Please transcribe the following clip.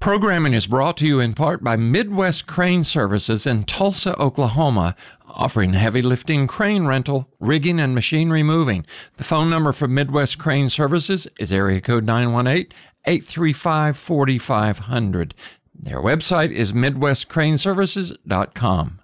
Programming is brought to you in part by Midwest Crane Services in Tulsa, Oklahoma, offering heavy lifting crane rental, rigging, and machinery moving. The phone number for Midwest Crane Services is area code 918-835-4500. Their website is midwestcraneservices.com.